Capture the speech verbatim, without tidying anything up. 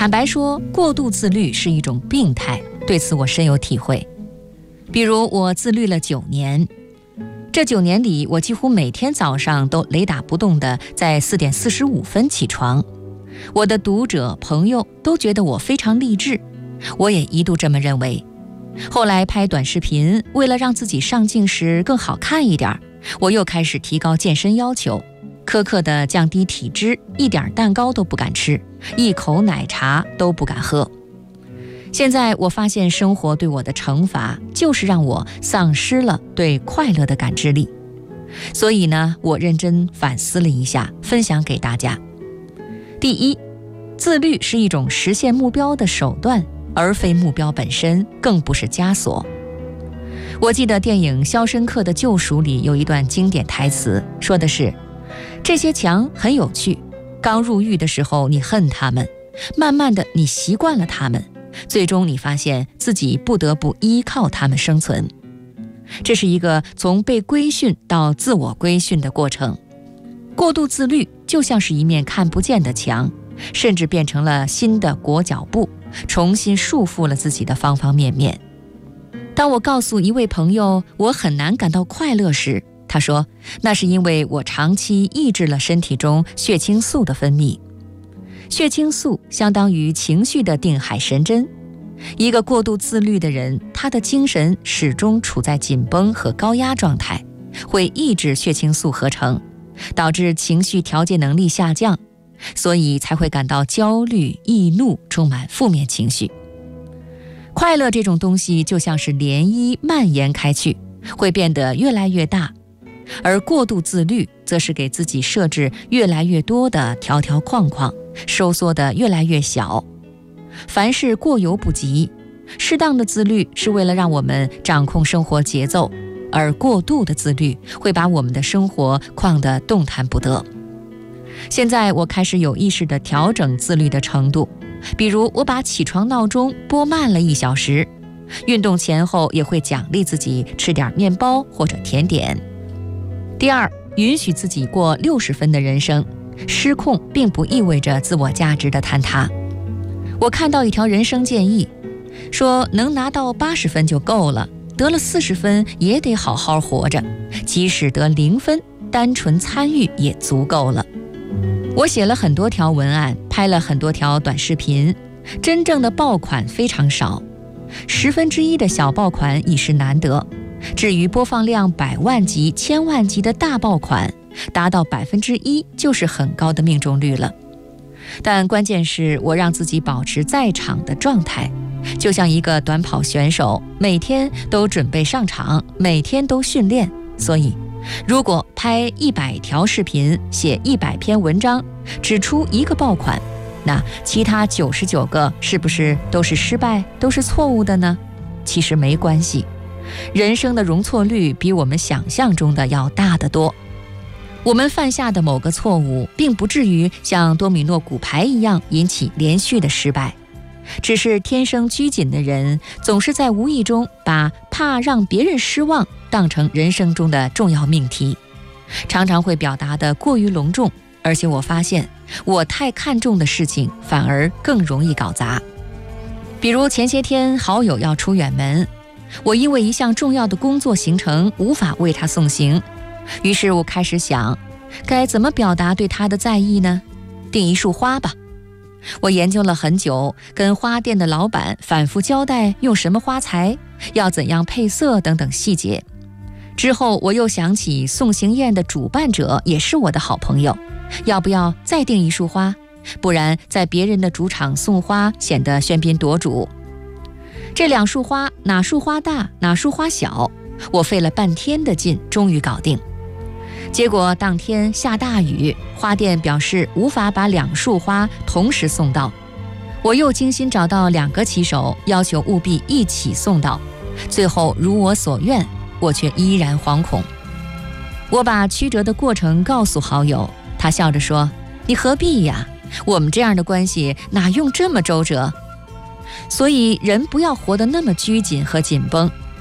坦白说，过度自律是一种病态，对此我深有体会。比如我自律了九年，这九年里，我几乎每天早上都雷打不动地在四点四十五分起床。我的读者朋友都觉得我非常励志，我也一度这么认为。后来拍短视频，为了让自己上镜时更好看一点，我又开始提高健身要求，苛刻地降低体脂，一点蛋糕都不敢吃，一口奶茶都不敢喝。现在我发现生活对我的惩罚就是让我丧失了对快乐的感知力。所以呢，我认真反思了一下，分享给大家。第一，自律是一种实现目标的手段，而非目标本身，更不是枷锁。我记得电影《肖申克的救赎》里有一段经典台词，说的是：这些墙很有趣，刚入狱的时候你恨他们，慢慢的你习惯了他们，最终你发现自己不得不依靠他们生存。这是一个从被规训到自我规训的过程。过度自律就像是一面看不见的墙，甚至变成了新的裹脚布，重新束缚了自己的方方面面。当我告诉一位朋友我很难感到快乐时，他说那是因为我长期抑制了身体中血清素的分泌。血清素相当于情绪的定海神针。一个过度自律的人，他的精神始终处在紧绷和高压状态，会抑制血清素合成，导致情绪调节能力下降，所以才会感到焦虑、易怒，充满负面情绪。快乐这种东西就像是涟漪蔓延开去，会变得越来越大，而过度自律则是给自己设置越来越多的条条框框，收缩得越来越小。凡事过犹不及，适当的自律是为了让我们掌控生活节奏，而过度的自律会把我们的生活框得动弹不得。现在我开始有意识地调整自律的程度，比如我把起床闹钟拨慢了一小时，运动前后也会奖励自己吃点面包或者甜点。第二，允许自己过六十分的人生，失控并不意味着自我价值的坍塌。我看到一条人生建议，说能拿到八十分就够了，得了四十分也得好好活着，即使得零分，单纯参与也足够了。我写了很多条文案，拍了很多条短视频，真正的爆款非常少，十分之一的小爆款已是难得。至于播放量百万级、千万级的大爆款，达到百分之一就是很高的命中率了。但关键是我让自己保持在场的状态，就像一个短跑选手，每天都准备上场，每天都训练。所以如果拍一百条视频，写一百篇文章，只出一个爆款，那其他九十九个是不是都是失败，都是错误的呢？其实没关系，人生的容错率比我们想象中的要大得多。我们犯下的某个错误，并不至于像多米诺骨牌一样引起连续的失败，只是天生拘谨的人，总是在无意中把怕让别人失望当成人生中的重要命题，常常会表达得过于隆重，而且我发现，我太看重的事情反而更容易搞砸。比如前些天好友要出远门，我因为一项重要的工作行程无法为他送行，于是我开始想，该怎么表达对他的在意呢？订一束花吧。我研究了很久，跟花店的老板反复交代用什么花材，要怎样配色等等细节。之后我又想起送行宴的主办者也是我的好朋友，要不要再订一束花？不然在别人的主场送花显得喧宾夺主。这两束花哪束花大，哪束花小，我费了半天的劲，终于搞定。结果当天下大雨，花店表示无法把两束花同时送到。我又精心找到两个骑手，要求务必一起送到。最后如我所愿，我却依然惶恐。我把曲折的过程告诉好友，他笑着说：“你何必呀？我们这样的关系哪用这么周折？”所以人不要活得那么拘谨和紧绷，